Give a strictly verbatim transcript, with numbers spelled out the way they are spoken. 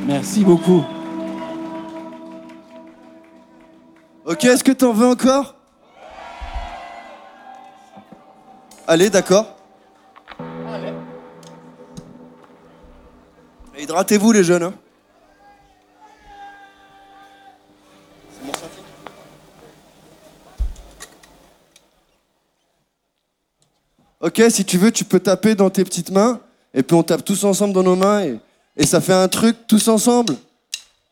Merci beaucoup. Ok, est-ce que t'en veux encore? Allez, d'accord. Allez. Hydratez-vous les jeunes. Hein. C'est bon, ça fait. Ok, si tu veux, tu peux taper dans tes petites mains, et puis on tape tous ensemble dans nos mains, et, et ça fait un truc tous ensemble.